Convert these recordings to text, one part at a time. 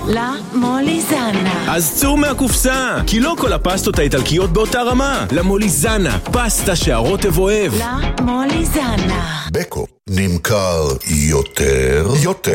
לה מוליזנה. אז צאו מהקופסה, כי לא כל הפסטות האיטלקיות באותה רמה. למוליזנה, פסטה שהרוטב אוהב. לה מוליזנה. בקו נמכר יותר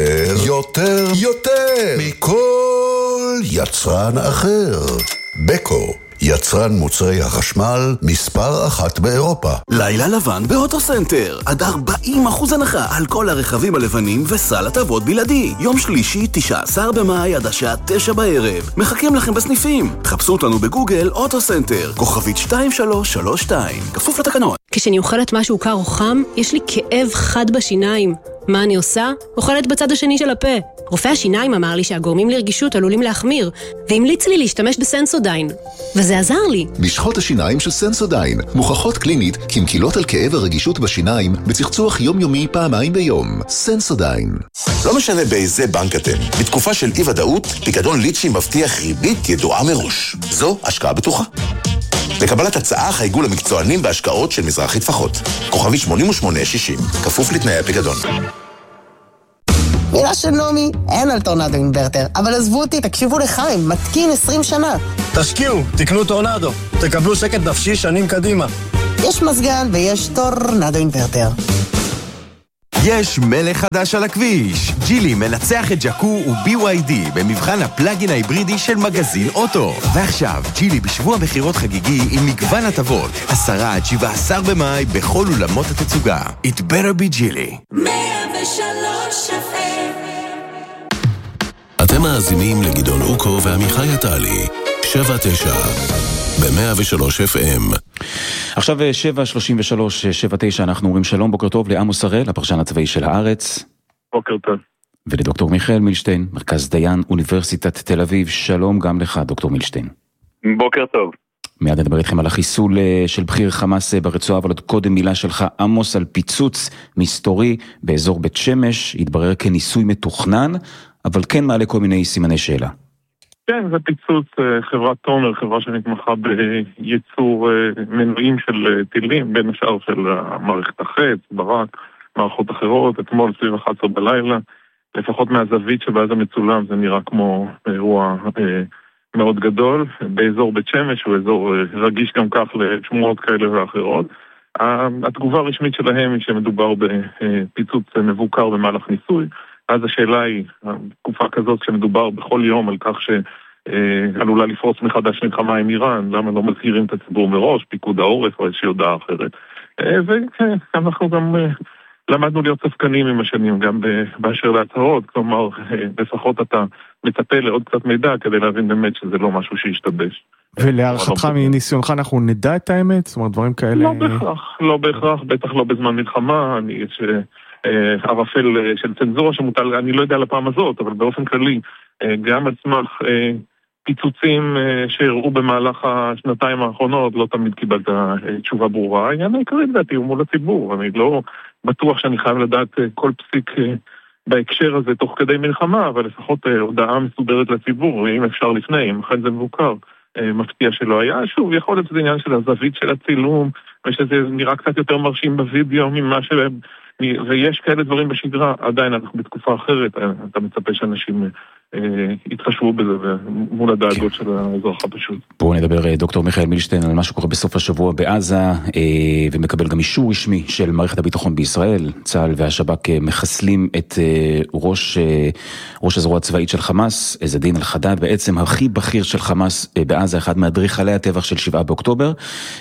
מכל יצרן אחר. בקו, יצרן מוצרי החשמל מספר 1 באירופה. לילה לבן באוטוסנטר, עד 40% הנחה על כל הרכבים הלבנים וסל הטבות בלעדי. יום שלישי 19 במאי עד השעה 9 בערב. מחכים לכם בסניפים. חפשו אותנו בגוגל אוטוסנטר, כוכבית 2332, כפוף לתקנון. כשאני אוכלת משהו קר או חם, יש לי כאב חד בשיניים. מה אני עושה? אוכלת בצד השני של הפה. רופא השיניים אמר לי שהגורמים לרגישות עלולים להחמיר, והמליץ לי להשתמש בסנסודיין. וזה עזר לי. משחות השיניים של סנסודיין מוכחות קלינית כמקילות על כאב הרגישות בשיניים בצחצוח יומיומי פעמיים ביום. סנסודיין. לא משנה באיזה בנק אתם. בתקופה של אי-ודאות, פיקדון ליצ'י מבטיח ריבית ידועה מראש. זו השקעה בטוחה. לקבלת הצעה חייגו למקצוענים בהשקעות של מזרחי טפחות. כוכבי 8860, כפוף לתנאי הפיקדון. מילה של נומי, אין על טורנדו אינברטר, אבל עזבו אותי, תקשיבו לחיים, מתקין 20 שנה. תשקיעו, תקנו טורנדו, תקבלו שקט נפשי שנים קדימה. יש מזגן ויש טורנדו אינברטר. יש מלך חדש על הכביש. ג'ילי מנצח את ג'קו ו-BYD במבחן הפלאגין ההיברידי של מגזין אוטו. ועכשיו, ג'ילי בשבוע מחירות חגיגי עם מגוון הטבות. 10-17 במאי בכל אולמות התצוגה. It better be ג'ילי. 103 FM. אתם מאזינים לגדעון אוקו ועמיחי עטלי. 7-9 ב-103 FM. עכשיו 7:33, 7:09, אנחנו אומרים שלום, בוקר טוב לעמוס הראל, הפרשן הצבאי של הארץ. בוקר טוב. ולדוקטור מיכאל מילשטיין, מרכז דיין, אוניברסיטת תל אביב. שלום גם לך, דוקטור מילשטיין. בוקר טוב. מיד נדבר איתכם על החיסול של בכיר חמאס ברצועה, אבל עוד קודם מילה שלך, עמוס, על פיצוץ מסתורי באזור בית שמש, התברר כניסוי מתוכנן, אבל כן מעלה כל מיני סימני שאלה. כן, זה פיצוץ חברת תומר, חברה שנתמכה בייצור מנועים של טילים, בין השאר של מערכת החץ, ברק, מערכות אחרות, אתמול סביב 11 בלילה, לפחות מהזווית שבה זה מצולם, זה נראה כמו אירוע מאוד גדול, באזור בית שמש, הוא אזור רגיש גם כך לשמועות כאלה ואחרות. התגובה הרשמית שלהם היא שמדובר בפיצוץ מבוקר במהלך ניסוי, אז השאלה היא, תקופה כזאת שמדובר בכל יום על כך שעלולה לפרוץ מחדש מלחמה עם איראן, למה לא מזהירים את הציבור מראש, פיקוד העורף או איזושהי הודעה אחרת. ואנחנו גם למדנו להיות ספקנים עם השנים, גם באשר להצהרות, כלומר, לפחות אתה מצפה לעוד קצת מידע כדי להבין באמת שזה לא משהו שישתבש. ולהערכתך מניסיונך אנחנו נדע את האמת? זאת אומרת, דברים כאלה... לא בהכרח, בטח לא בזמן מלחמה, יש ערפל של צנזורה שמוטל, אני לא יודע על הפעם הזאת, אבל באופן כללי, גם על סמך פיצוצים שהראו במהלך השנתיים האחרונות, לא תמיד קיבלת תשובה ברורה. העניין העיקרי לדעתי הוא מול הציבור, אני לא בטוח שאני חייב לדעת כל פסיק בהקשר הזה תוך כדי מלחמה, אבל לפחות הודעה מסודרת לציבור, אם אפשר לפני, אם אחרי זה מבוקר, מפתיע שלא היה. שוב, יכול להיות שזה עניין של הזווית של הצילום, ושזה נראה קצת יותר מרשים בווידאו ממה ויש כאלה דברים בשגרה, עדיין אנחנו בתקופה אחרת, אתה מצפה שאנשים יתחשבו בזה מול הדאגות של האזרח הפשוט. בואו נדבר, דוקטור מיכאל מילשטיין, על מה שקורה בסוף השבוע בעזה, ומקבל גם אישור רשמי של מערכת הביטחון בישראל. צה"ל והשב"כ מחסלים את ראש הזרוע הצבאית של חמאס, עז-א-דין אל-חדאד, בעצם הכי בכיר של חמאס בעזה, אחד מאדריכלי הטבח של 7 באוקטובר.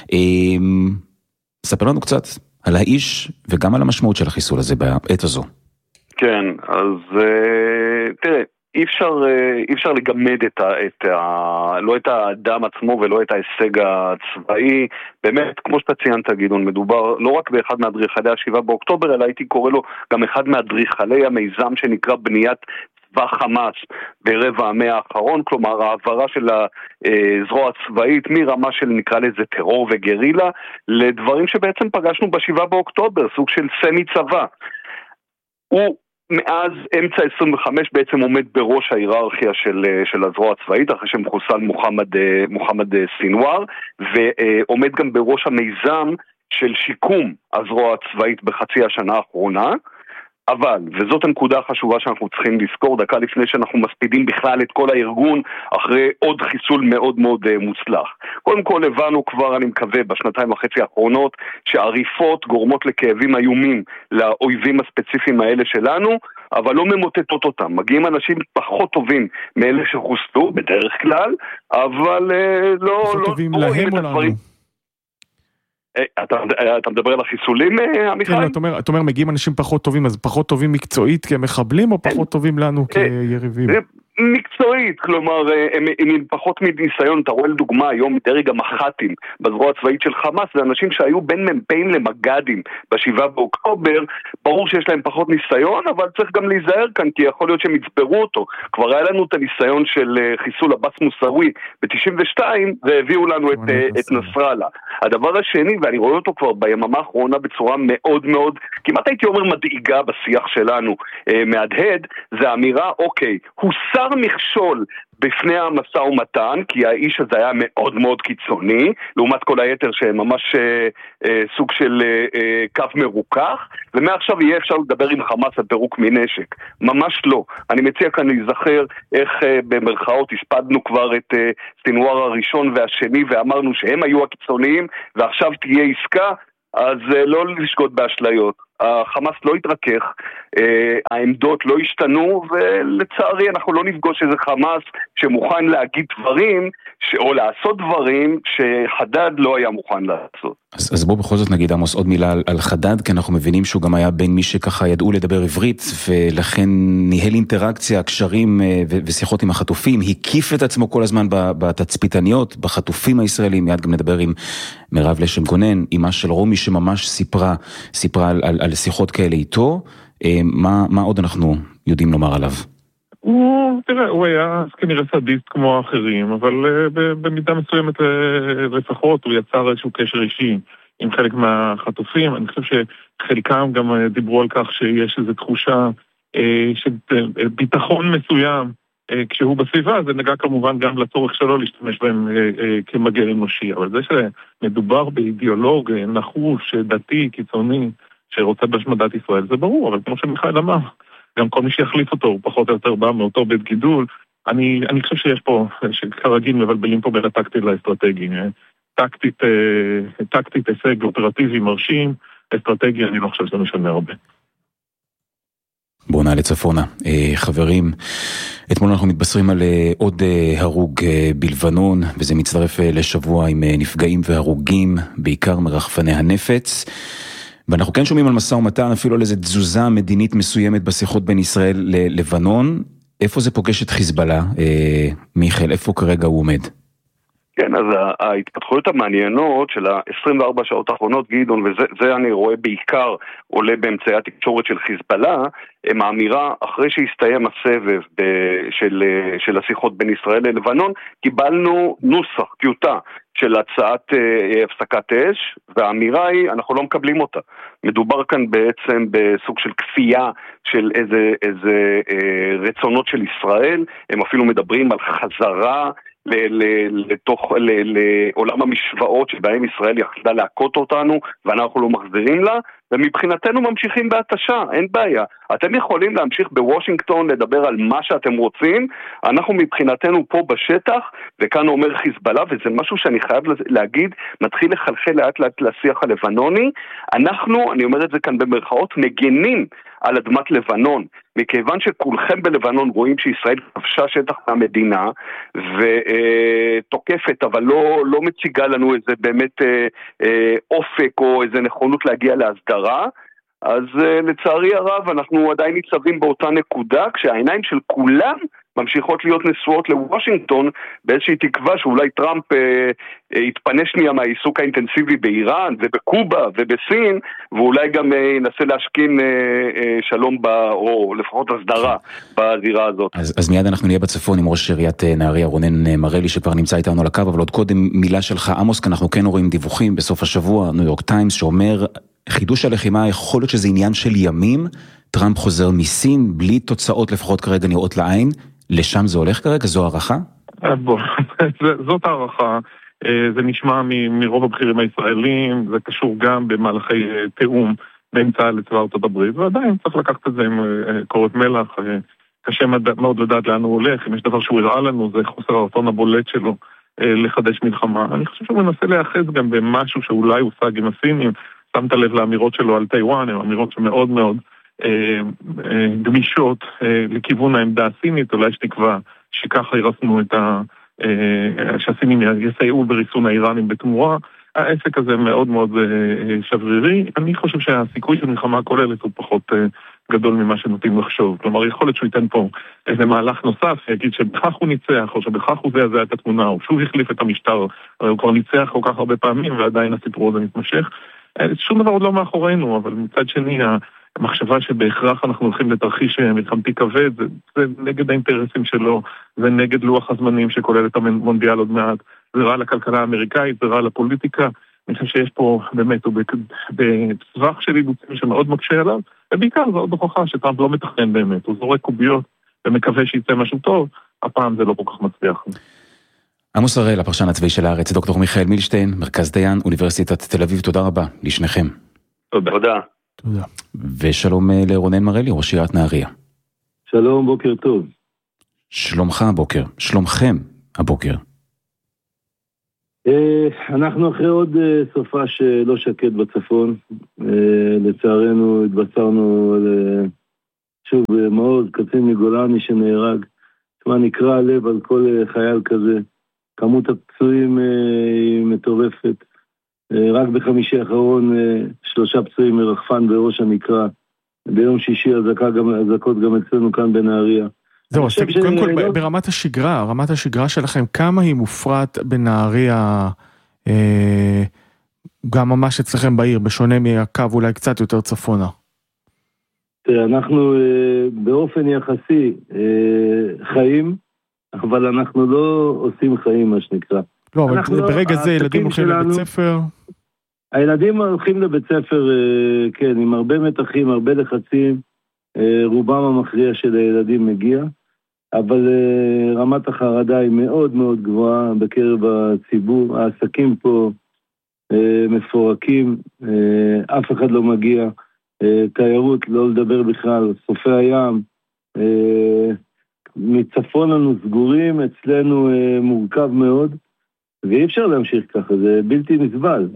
ספר לנו קצת על האיש וגם על המשמעות של החיסול הזה בעת הזו. כן, אז תראה, אי אפשר לגמד לא את האדם עצמו ולא את ההישג הצבאי. באמת, כמו שאתה ציינת, גדעון, מדובר לא רק באחד מאדריכלי 7 באוקטובר, אלא הייתי קורא לו גם אחד מאדריכלי המיזם שנקרא בניית צבא חמאס ברבע המאה האחרון, כלומר העברה של הזרוע הצבאית מרמה של נקרא לזה טרור וגרילה, לדברים שבעצם פגשנו ב7 באוקטובר, סוג של סמי צבא. הוא מאז אמצע 25 בעצם עומד בראש ההיררכיה של הזרוע הצבאית, אחרי שמחוסל מוחמד סינואר, ועומד גם בראש המיזם של שיקום הזרוע הצבאית בחצי השנה האחרונה. אבל, וזאת הנקודה החשובה שאנחנו צריכים לזכור דקה לפני שאנחנו מספידים בכלל את כל הארגון אחרי עוד חיסול מאוד מאוד מוצלח. קודם כל הבנו כבר, אני מקווה, בשנתיים וחצי האחרונות, שהעריפות גורמות לכאבים איומים לאויבים הספציפיים האלה שלנו, אבל לא ממוטטות אותם. מגיעים אנשים פחות טובים מאלה שחוסלו בדרך כלל, אבל לא טובים להם או לנו? אתה מדבר על החיסולים, עמיחי? כן, אתה אומר מגיעים אנשים פחות טובים, אז פחות טובים מקצועית כמחבלים או פחות טובים לנו כיריבים? מקצועית, כלומר, עם פחות מניסיון. אתה רואה לדוגמה היום דרג המח"טים בזרוע הצבאית של חמאס, זה אנשים שהיו בין מ"פים למג"דים ב7 באוקטובר, ברור שיש להם פחות ניסיון, אבל צריך גם להיזהר כאן, כי יכול להיות שהם יצברו אותו. כבר היה לנו את הניסיון של חיסול עבאס מוסאווי ב-92, והביאו לנו את נסראללה. הדבר השני, ואני רואה אותו כבר ביממה האחרונה בצורה מאוד מאוד, כמעט הייתי אומר מדאיגה בשיח שלנו, מהדהד, זה האמירה, אוקיי, הוא שר מכשול בפני המשא ומתן, כי האיש הזה היה מאוד מאוד קיצוני, לעומת כל היתר שממש סוג של קו מרוכך, ומעכשיו יהיה אפשר לדבר עם חמאס על פירוק מנשק. ממש לא. אני מציע כאן להיזכר איך במרכאות הספדנו כבר את סינואר הראשון והשני, ואמרנו שהם היו הקיצוניים, ועכשיו תהיה עסקה, אז לא לשגות באשליות. החמאס לא התרכך, העמדות לא השתנו, ולצערי אנחנו לא נפגוש איזה חמאס שמוכן להגיד דברים, או לעשות דברים שחדד לא היה מוכן לעשות. אז בוא בכל זאת נגיד עמוס עוד מילה על חדד, כי אנחנו מבינים שהוא גם היה בין מי שככה ידעו לדבר עברית, ולכן ניהל אינטראקציה, קשרים ושיחות עם החטופים, הקיף את עצמו כל הזמן בתצפיתניות, בחטופים הישראלים. מיד גם נדבר עם מירב לשם גונן, אמא של רומי שממש סיפרה על שיחות כאלה איתו. מה עוד אנחנו יודעים לומר עליו? הוא היה כנראה סדיסט כמו האחרים, אבל במידה מסוימת לפחות הוא יצר איזשהו קשר אישי עם חלק מהחטופים. אני חושב שחלקם גם דיברו על כך שיש איזו תחושה של ביטחון מסוים כשהוא בסביבה. זה נגע כמובן גם לצורך שלו להשתמש בהם כמגן אנושי, אבל זה שמדובר באידיאולוג נחוש, דתי, קיצוני, שרוצה בהשמדת ישראל, זה ברור, אבל כמו שמיכאל אמר, גם כל מי שיחליף אותו, הוא פחות או יותר בא מאותו בית גידול. אני חושב שיש פה, שכרגיל מבלבלים פה בין הטקטית לאסטרטגי. טקטית הישג אופרטיבי מרשים, אסטרטגי אני לא חושב שזה משנה הרבה. בואו נעלה צפונה. חברים, אתמול אנחנו מתבשרים על עוד הרוג בלבנון, וזה מצטרף לשבוע עם נפגעים והרוגים, בעיקר מרחפני הנפץ. ואנחנו כן שומעים על משא ומתן, אפילו על איזו תזוזה מדינית מסוימת בשיחות בין ישראל ללבנון. איפה זה פוגש את חיזבאללה, מיכאל? איפה כרגע הוא עומד? כן, אז ההתפתחויות המעניינות של ה-24 שעות האחרונות, גדעון, וזה אני רואה בעיקר עולה באמצעי התקשורת של חיזבאללה, הם האמירה, אחרי שהסתיים הסבב של השיחות בין ישראל ללבנון, קיבלנו נוסח, טיוטה, של הצעת הפסקת אש, והאמירה היא, אנחנו לא מקבלים אותה. מדובר כאן בעצם בסוג של כפייה של איזה רצונות של ישראל, הם אפילו מדברים על חזרה לתוך לעולם המשוואות שבהם ישראל יכלה להכות אותנו ואנחנו לא מחזירים לה, ומבחינתנו ממשיכים בהתשה, אין בעיה. אתם יכולים להמשיך בוושינגטון לדבר על מה שאתם רוצים, אנחנו מבחינתנו פה בשטח, וכאן אומר חיזבאללה, וזה משהו שאני חייב להגיד, מתחיל לחלחל לאט לאט לשיח הלבנוני, אנחנו, אני אומר את זה כאן במרכאות, מגנים על אדמת לבנון, מכיוון שכולכם בלבנון רואים שישראל כבשה שטח מהמדינה ותוקפת, אבל לא מציגה לנו איזה באמת אופק או איזה נכונות להגיע להסדרה, אז לצערי הרב אנחנו עדיין ניצבים באותה נקודה, כשהעיניים של כולם ממשיכות להיות נשואות לוושינגטון, באיזושהי תקווה שאולי טראמפ יתפנה שנייה מהעיסוק האינטנסיבי באיראן ובקובה ובסין, ואולי גם ינסה להשכין שלום או לפחות הסדרה בזירה הזאת. אז מיד אנחנו נהיה בצפון עם ראש עיריית נהריה רונן מרלי שכבר נמצא איתנו על הקו, אבל עוד קודם מילה שלך עמוס, כי אנחנו כן רואים דיווחים בסוף השבוע, ניו יורק טיימס, שאומר חידוש הלחימה יכול להיות שזה עניין של ימים, טראמפ חוזר מסין בלי תוצאות לפחות כרגע נראות לעין, לשם זה הולך כרגע? זו הערכה? זאת הערכה, זה נשמע מרוב הבכירים הישראלים, זה קשור גם במהלכי תאום בין צה"ל לצבא ארצות הברית, ועדיין צריך לקחת את זה עם קורת מלח, קשה מאוד לדעת לאן הוא הולך, אם יש דבר שהוא הראה לנו זה חוסר הרצון הבולט שלו לחדש מלחמה. אני חושב שהוא מנסה להיאחז גם במשהו שאולי הושג עם הסינים, שמת לב לאמירות שלו על טיואן, הן אמירות שמאוד מאוד גמישות לכיוון העמדה הסינית, אולי יש תקווה שככה ירסנו את שהסינים יסייעו בריסון האיראנים בתמורה. העסק הזה מאוד מאוד שברירי. אני חושב שהסיכוי של מלחמה כוללת הוא פחות גדול ממה שנוטים לחשוב. כלומר, יכול להיות שהוא ייתן פה איזה מהלך נוסף, יגיד שבכך הוא ניצח, או שבכך הוא זה את התמונה, או שוב יחליף את המשטר, אבל הוא כבר ניצח כל כך הרבה פעמים, ועדיין הסיפור הזה מתמשך. שום דבר עוד לא מאחורינו, אבל מצד שני, המחשבה שבהכרח אנחנו הולכים לתרחיש מלחמתי כבד, זה נגד האינטרסים שלו, זה נגד לוח הזמנים שכולל את המונדיאל עוד מעט, זה רע לכלכלה האמריקאית, זה רע לפוליטיקה. אני חושב שיש פה באמת, הוא בצווח של אילוצים שמאוד מקשה עליו, ובעיקר זו עוד הוכחה שטראמפ לא מתכנן באמת, הוא זורק קוביות ומקווה שיצא משהו טוב, הפעם זה לא כל כך מצליח. עמוס הראל, הפרשן הצבאי של הארץ, דוקטור מיכאל מילשטיין, מרכז דיין, אוניברסיטת תל אביב, תודה רבה לשניכם. תודה. תודה. ושלום לרונן מרלי, ראש עיריית נהריה. שלום, בוקר טוב. שלומך הבוקר, שלומכם הבוקר. אנחנו אחרי עוד סופה שלא שקט בצפון, לצערנו התבשרנו שוב מעוז, קצין מגולני שנהרג, נקרא הלב על כל חייל כזה, כמות הפצועים היא מטורפת, רק בחמישי האחרון 3 פצועים מרחפן בראש הנקרא, ביום שישי אזעקות גם אצלנו כאן בנהריה. זהו, אז קודם כל ברמת השגרה, רמת השגרה שלכם, כמה היא מופרט בנהריה, גם ממש אצלכם בעיר, בשונה מהקו אולי קצת יותר צפונה? אנחנו באופן יחסי חיים, אבל אנחנו לא עושים חיים מה שנקרא. לא, אבל ברגע זה ילדים הולכים לבית ספר? הילדים הולכים לבית ספר, כן, עם הרבה מתחים, הרבה לחצים, רובם המכריע של הילדים מגיע, אבל רמת החרדה היא מאוד מאוד גבוהה בקרב הציבור, העסקים פה מפורקים, אף אחד לא מגיע, תיירות לא לדבר בכלל, סופי הים, מצפון לנו סגורים, אצלנו מורכב מאוד, ואי אפשר להמשיך ככה, זה בלתי נסבל.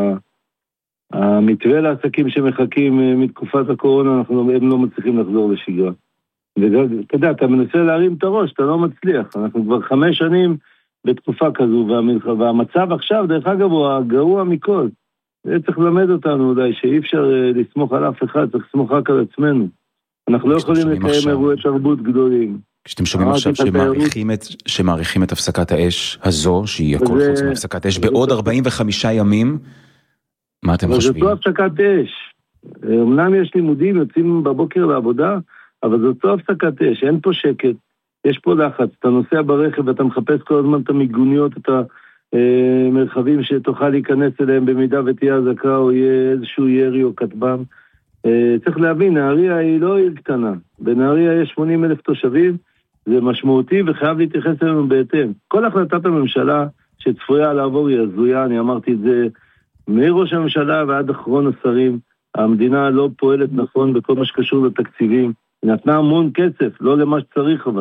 המתווה לעסקים שמחכים מתקופת הקורונה, הם לא מצליחים לחזור לשגרה. ואתה יודע, אתה מנסה להרים את הראש, אתה לא מצליח. אנחנו כבר 5 שנים בתקופה כזו, והמצב עכשיו, דרך אגב, הוא הגרוע מכל. זה צריך ללמד אותנו אולי, שאי אפשר לסמוך על אף אחד, צריך לסמוך רק על עצמנו. אנחנו לא יכולים לקיים אירועי תרבות גדולים. כשאתם שומעים עכשיו שמעריכים את הפסקת האש הזו, שהיא הכל חוץ מהפסקת האש, בעוד 45 ימים, מה אתם חושבים? זאת לא הפסקת אש. אמנם יש לימודים, יוצאים בבוקר לעבודה, אבל זאת לא הפסקת אש, אין פה שקט, יש פה לחץ. אתה נוסע ברכב ואתה מחפש כל הזמן את המיגוניות, את המרחבים שתוכל להיכנס אליהם במידה ותהיה הזקה או יהיה איזשהו ירי או כטב"ם. צריך להבין, נהריה היא לא עיר קטנה. בנהריה יש 80,000 תושבים, זה משמעותי וחייב להתייחס אלינו בהתאם. כל החלטת הממשלה שצפויה לעבור היא הזויה, אני אמרתי את זה מראש הממשלה ועד אחרון השרים, המדינה לא פועלת נכון בכל מה שקשור לתקציבים, היא נתנה המון כסף, לא למה שצריך אבל.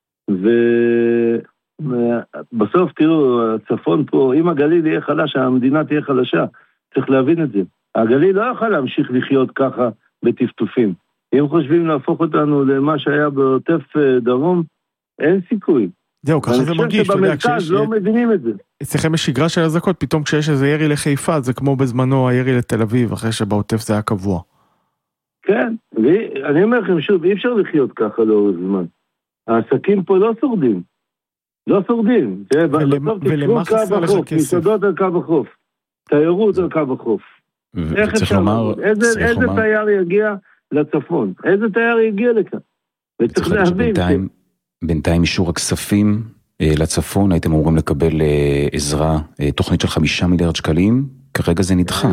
ובסוף תראו, הצפון פה, אם הגליל יהיה חלש, המדינה תהיה חלשה, צריך להבין את זה. הגליל לא יכול להמשיך לחיות ככה בטפטופים. אם חושבים להפוך אותנו למה שהיה בעוטף דרום, אין סיכוי. זהו, ככה זה מרגיש, אתה יודע, כשיש... לא מבינים את זה. אצלכם יש שגרה של הזקות, פתאום כשיש איזה ירי לחיפה, זה כמו בזמנו הירי לתל אביב, אחרי שבעוטף זה היה קבוע. כן, ואני אומר לכם שוב, אי אפשר לחיות ככה לאורך זמן. העסקים פה לא שורדים. לא שורדים. ולמה חסר לך כסף? מסעדות על קו החוף. תיירות על קו החוף. איך אפשר לומר? איזה תייר יגיע לצפון? איזה תייר יגיע לכאן? וצריך להבין. בינתיים אישור הכספים לצפון, הייתם אמורים לקבל עזרה, תוכנית של 5 מיליארד שקלים, כרגע זה נדחה.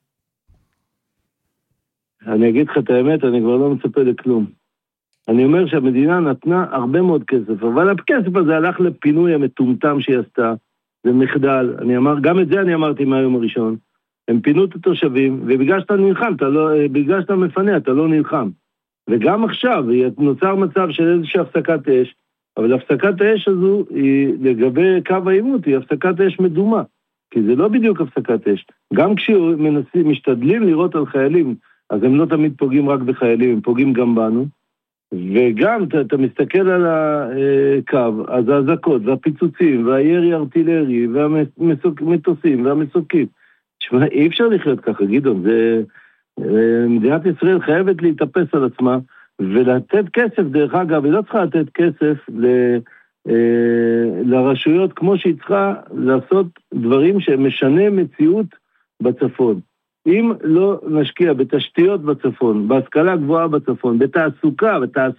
אני אגיד לך את האמת, אני כבר לא מצפה לכלום. אני אומר שהמדינה נתנה הרבה מאוד כסף, אבל הכסף הזה הלך לפינוי המטומטם שהיא עשתה, זה מחדל, גם את זה אני אמרתי מהיום הראשון. הם פינו את התושבים, ובגלל שאתה נלחם, בגלל שאתה מפנה, אתה לא נלחם. וגם עכשיו, נוצר מצב של איזושהי הפסקת אש, אבל הפסקת האש הזו, לגבי קו העימות, היא הפסקת אש מדומה, כי זה לא בדיוק הפסקת אש. גם כשמשתדלים לראות על חיילים, אז הם לא תמיד פוגעים רק בחיילים, הם פוגעים גם בנו, וגם אתה מסתכל על הקו, אז האזעקות והפיצוצים והירי ארטילרי והמטוסים והמסוקים, תשמע, אי אפשר לחיות ככה, גדעון, מדינת ישראל חייבת להתאפס על עצמה, ולתת כסף, דרך אגב, היא לא צריכה לתת כסף לרשויות כמו שהיא צריכה לעשות דברים שמשנה מציאות בצפון. אם לא נשקיע בתשתיות בצפון, בהשכלה גבוהה בצפון, בתעסוקה,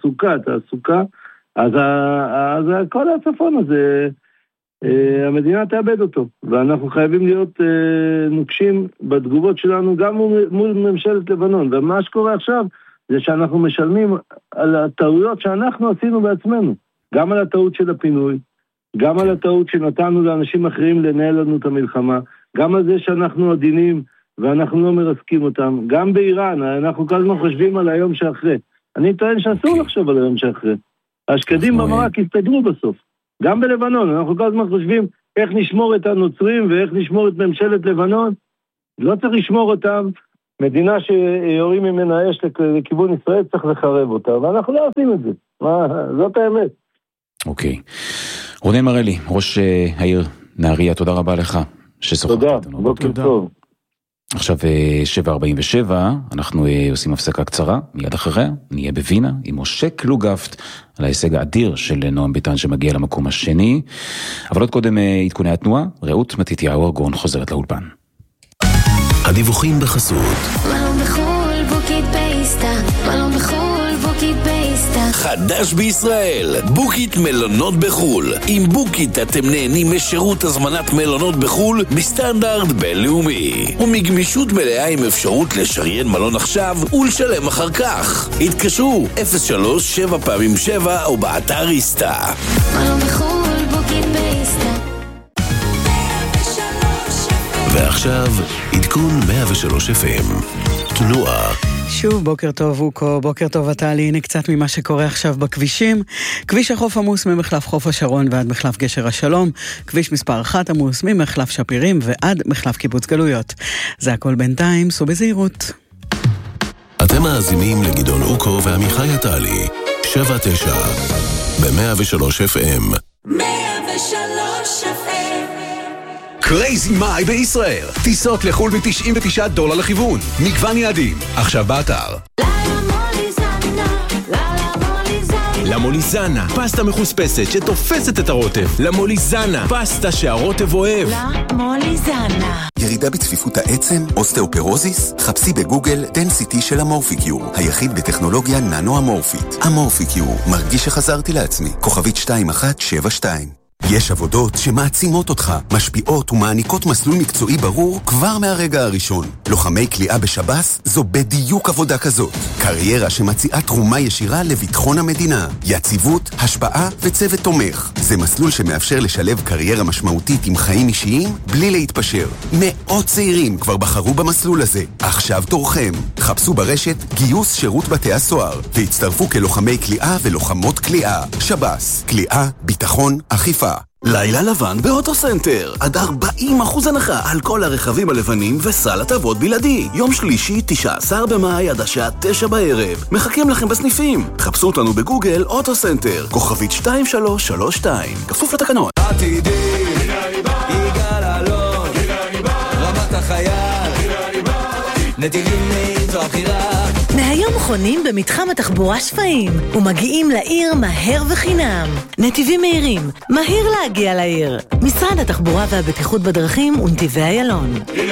אז כל הצפון הזה, המדינה תאבד אותו, ואנחנו חייבים להיות נוקשים בתגובות שלנו גם מול ממשלת לבנון, ומה שקורה עכשיו זה שאנחנו משלמים על הטעויות שאנחנו עשינו בעצמנו, גם על הטעות של הפינוי, גם על הטעות שנתנו לאנשים אחרים לנהל לנו את המלחמה, גם על זה שאנחנו עדינים ואנחנו לא מרסקים אותם, גם באיראן, אנחנו כל הזמן חושבים על היום שאחרי. אני טוען שאסור לחשוב על היום שאחרי. השקדים במרק יסתדרו בסוף. גם בלבנון, אנחנו כל הזמן חושבים איך נשמור את הנוצרים ואיך נשמור את ממשלת לבנון. לא צריך לשמור אותם. מדינה שיורים ממנה אש לכיוון ישראל צריך לחרב אותה, ואנחנו לא עושים את זה. זאת האמת. אוקיי. רונן מרלי, ראש העיר נהריה, תודה רבה לך ששוחחת איתנו. תודה, בוקר טוב. עכשיו 7:47, אנחנו עושים הפסקה קצרה, מיד אחריה נהיה בווינה עם משה קלוגפט על ההישג האדיר של נועם ביטן שמגיע למקום השני, אבל עוד קודם עדכוני התנועה, רעות מתתיהו ארגון חוזרת לאולפן. הדיווחים בחסות מלון בחול, בוקית באיסטה, מלון בחול, בוקית באיסטה. חדש בישראל, בוקית מלונות בחול. עם בוקית אתם נהנים משירות הזמנת מלונות בחול בסטנדרט בינלאומי. ומגמישות מלאה עם אפשרות לשריין מלון עכשיו ולשלם אחר כך. התקשרו 03-7x7 או באתר איסטה. מלון בחול, בוקית באיסטה. ועכשיו, עדכון 103 FM. תנועה. שוב, בוקר טוב אוקו, בוקר טוב עטלי, הנה קצת ממה שקורה עכשיו בכבישים. כביש החוף עמוס ממחלף חוף השרון ועד מחלף גשר השלום, כביש מספר 1 עמוס ממחלף שפירים ועד מחלף קיבוץ גלויות. זה הכל בינתיים, סעו בזהירות. אתם מאזינים לגדעון אוקו ועמיחי עטלי, 7-9, ב-103 FM. 103 FM. קרייזי מאי בישראל. טיסות לחול $99 לכיוון. מגוון יעדים. עכשיו באתר. למוליזנה, פסטה מחוספסת שתופסת את הרוטב. למוליזנה, פסטה שהרוטב אוהב. למוליזנה. ירידה בצפיפות העצם, אוסטאופורוזיס? חפשי בגוגל דנסיטי של אמורפיקיור, היחיד בטכנולוגיה ננו אמורפית. אמורפיקיור, מרגיש שחזרתי לעצמי. כוכבית 2172. יש עבודות שמעצימות אותך, משפיעות ומעניקות מסלול מקצועי ברור כבר מהרגע הראשון. לוחמי כליאה בשב"ס זו בדיוק עבודה כזאת. קריירה שמציעה תרומה ישירה לביטחון המדינה, יציבות, השפעה וצוות תומך. זה מסלול שמאפשר לשלב קריירה משמעותית עם חיים אישיים בלי להתפשר. מאות צעירים כבר בחרו במסלול הזה. עכשיו תורכם. חפשו ברשת גיוס שירות בתי הסוהר והצטרפו כלוחמי כליאה ולוחמות כליאה. שב"ס, כליאה, ביטחון, אכיפה. לילה לבן באוטוסנטר, עד 40% הנחה על כל הרכבים הלבנים וסל הטבות בלעדי. יום שלישי, 19 במאי עד השעה 9 בערב. מחכים לכם בסניפים. חפשו אותנו בגוגל אוטוסנטר, כוכבית 2332. כפוף לתקנון. עתידי, יגאל אלון, רמת החייל, נתיבים זו הבחירה. מהיום חונים במתחם התחבורה שפיים ומגיעים לעיר מהר וחינם. נתיבים מהירים, מהיר להגיע לעיר. משרד התחבורה והבטיחות בדרכים ונתיבי איילון.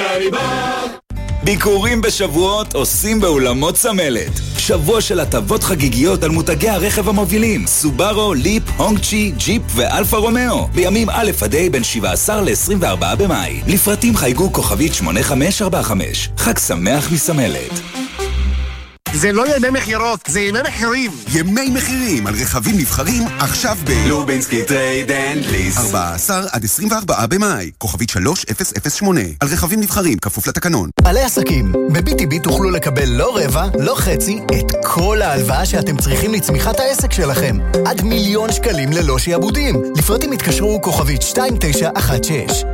ביקורים בשבועות עושים באולמות סמלת. שבוע של הטבות חגיגיות על מותגי הרכב המובילים סובארו, ליפ, הונגצ'י, ג'יפ ואלפה רומאו בימים א' עד ה' בין 17 ל-24 במאי. לפרטים חייגו כוכבית 8545. חג שמח מסמלת. זה לא ימי מחירות, זה ימי מחירים. ימי מחירים על רכבים נבחרים עכשיו לובינסקי טרייד אנד ליס. 14 עד 24 במאי, כוכבית 3008. על רכבים נבחרים, כפוף לתקנון. בעלי עסקים, ב-BTB תוכלו לקבל לא רבע, לא חצי, את כל ההלוואה שאתם צריכים לצמיחת העסק שלכם. עד 1,000,000 שקלים ללא שיעבודים. לפרטים התקשרו כוכבית 2916.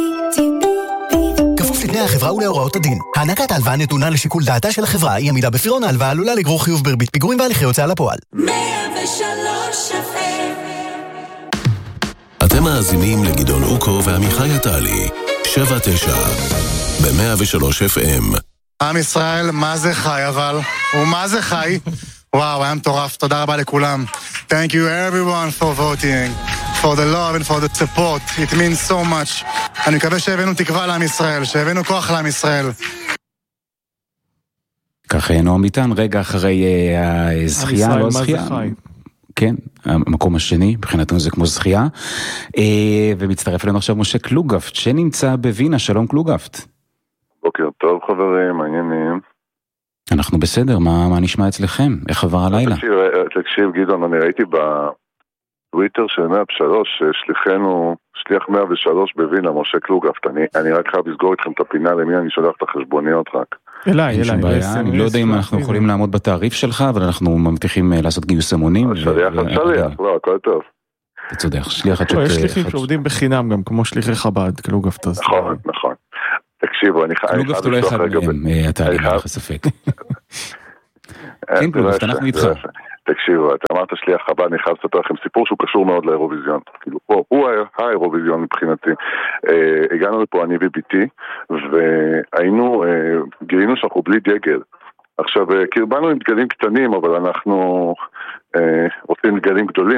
כפוף לתנאי החברה ולהוראות הדין. הענקת ההלוואה נתונה לשיקול דעתה של החברה. אי עמידה בפירעון ההלוואה עלולה לגרור חיוב בריבית פיגורים והליכי הוצאה לפועל. 103 אתם מאזינים לגדעון אוקו ועמיחי עטלי. 7-9 ב-103 FM. עם ישראל, מה זה חי אבל? ומה זה חי? וואו, היה מטורף, תודה רבה לכולם. Thank you everyone for voting, for the love and for the support. It means so much. אני מקווה שהבאנו תקווה לעם ישראל, שהבאנו כוח לעם ישראל. כך נועם ביטן, רגע אחרי הזכייה, לא הזכייה. כן, המקום השני, מבחינתנו זה כמו זכייה. ומצטרף אלינו עכשיו משה קלוגפט, שנמצא בווינה. שלום קלוגפט. בוקר טוב חברים, מעניינים. אנחנו בסדר, מה נשמע אצלכם? איך עבר הלילה? תקשיב גדעון, אני ראיתי בטוויטר של 103, שליח 103 בווינה, משה קלוגפט. אני רק חייב לסגור איתכם את הפינה למי אני שולח את החשבוניות רק. אליי. אני לא יודע אם אנחנו יכולים לעמוד בתעריף שלך, אבל אנחנו מבטיחים לעשות גיוס המונים. שליח, לא, הכל טוב. אתה צודק, שליח... יש שליחים שעובדים בחינם גם, כמו שליחי חב"ד, קלוגפט. נכון. תקשיבו, אני חייב... קלוגפט הוא לא אחד מהם, אתה לי לך ספק. כן, קלוגפט, אנחנו איתך. תקשיבו, אתה אמרת שליח חב"ד, אני חייב לספר לכם סיפור שהוא קשור מאוד לאירוויזיון. כאילו, הוא האירוויזיון מבחינתי. הגענו לפה אני וביתי, גילינו שאנחנו בלי דגל. עכשיו, באנו עם דגלים קטנים, אבל אנחנו רוצים דגלים גדולים,